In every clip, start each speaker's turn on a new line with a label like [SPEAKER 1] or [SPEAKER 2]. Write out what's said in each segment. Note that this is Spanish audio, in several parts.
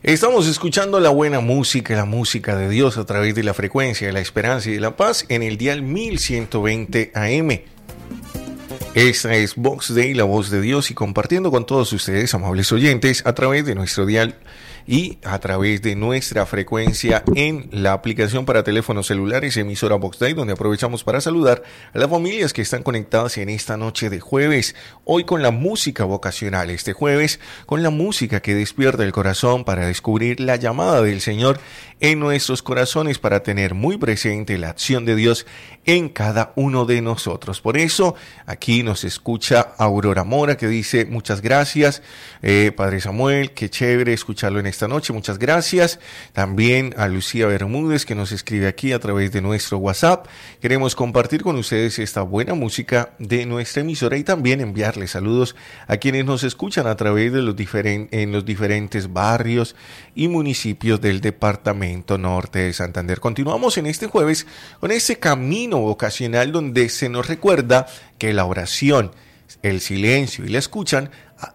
[SPEAKER 1] Estamos escuchando la buena música, la música de Dios a través de la frecuencia de la esperanza y de la paz en el dial 1120 AM. Esta es Vox Dei, la voz de Dios, y compartiendo con todos ustedes, amables oyentes, a través de nuestro dial y a través de nuestra frecuencia en la aplicación para teléfonos celulares emisora Vox Dei, donde aprovechamos para saludar a las familias que están conectadas en esta noche de jueves, hoy con la música vocacional, este jueves con la música que despierta el corazón para descubrir la llamada del Señor en nuestros corazones, para tener muy presente la acción de Dios en cada uno de nosotros. Por eso aquí nos escucha Aurora Mora, que dice muchas gracias, Padre Samuel, qué chévere escucharlo en esta noche, muchas gracias. También a Lucía Bermúdez, que nos escribe aquí a través de nuestro WhatsApp. Queremos compartir con ustedes esta buena música de nuestra emisora y también enviarles saludos a quienes nos escuchan a través de en los diferentes barrios y municipios del departamento norte de Santander. Continuamos en este jueves con este camino vocacional donde se nos recuerda que la oración, el silencio y la escucha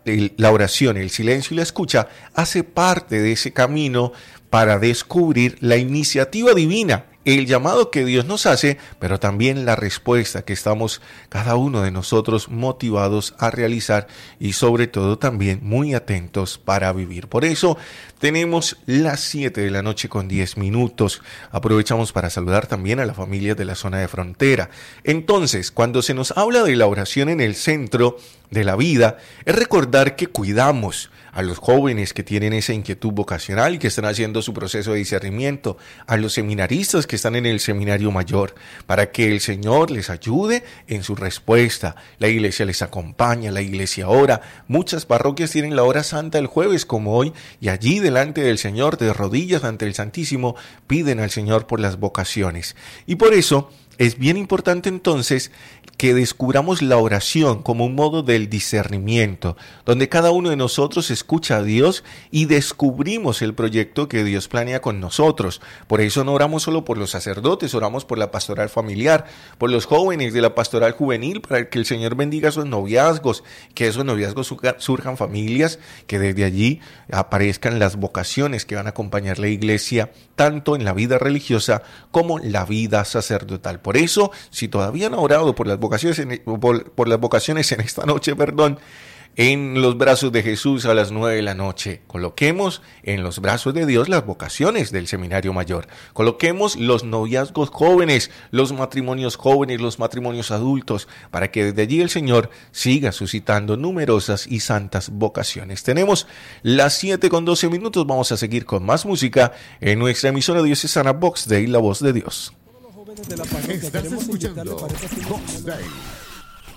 [SPEAKER 1] hace parte de ese camino para descubrir la iniciativa divina, el llamado que Dios nos hace, pero también la respuesta que estamos cada uno de nosotros motivados a realizar y sobre todo también muy atentos para vivir. Por eso tenemos las 7 de la noche con 10 minutos. Aprovechamos para saludar también a las familias de la zona de frontera. Entonces, cuando se nos habla de la oración en el centro de la vida, es recordar que cuidamos a los jóvenes que tienen esa inquietud vocacional y que están haciendo su proceso de discernimiento, a los seminaristas que están en el seminario mayor, para que el Señor les ayude en su respuesta. La iglesia les acompaña, la iglesia ora. Muchas parroquias tienen la hora santa el jueves como hoy, y allí delante del Señor, de rodillas ante el Santísimo, piden al Señor por las vocaciones. Y por eso es bien importante entonces que descubramos la oración como un modo del discernimiento, donde cada uno de nosotros escucha a Dios y descubrimos el proyecto que Dios planea con nosotros. Por eso no oramos solo por los sacerdotes, oramos por la pastoral familiar, por los jóvenes de la pastoral juvenil, para que el Señor bendiga sus noviazgos, que esos noviazgos surjan familias, que desde allí aparezcan las vocaciones que van a acompañar la iglesia, tanto en la vida religiosa como en la vida sacerdotal. Por eso, si todavía no han orado por las vocaciones en esta noche, en los brazos de Jesús a las 9 de la noche, coloquemos en los brazos de Dios las vocaciones del seminario mayor. Coloquemos los noviazgos jóvenes, los matrimonios jóvenes, los matrimonios adultos, para que desde allí el Señor siga suscitando numerosas y santas vocaciones. Tenemos las 7 con 12 minutos. Vamos a seguir con más música en nuestra emisora diocesana Vox Dei, la voz de Dios.
[SPEAKER 2] De la parroquia, estás escuchando Vox Dei.